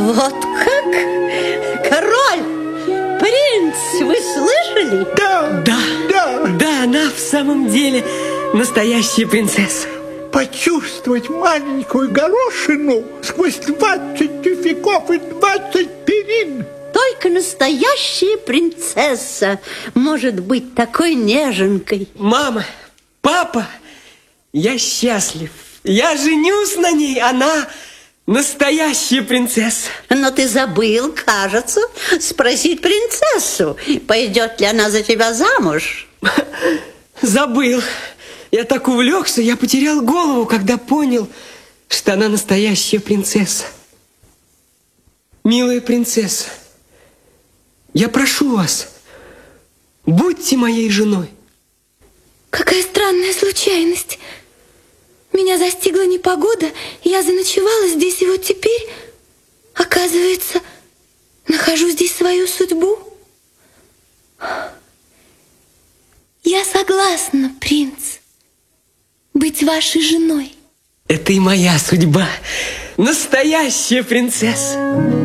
Вот как? Король! Принц, вы слышали? Да, она в самом деле настоящая принцесса. Почувствовать маленькую горошину сквозь 20 тюфяков и 20 перин. Только настоящая принцесса может быть такой неженкой. Мама, папа, я счастлив. Я женюсь на ней, она настоящая принцесса. Но ты забыл, кажется, спросить принцессу, пойдет ли она за тебя замуж. Забыл. Я так увлекся, я потерял голову, когда понял, что она настоящая принцесса. Милая принцесса, я прошу вас, будьте моей женой. Какая странная случайность. Меня застигла непогода, я заночевала здесь, и вот теперь, оказывается, нахожу здесь свою судьбу. Я согласна, принц, быть вашей женой. Это и моя судьба. Настоящая принцесса.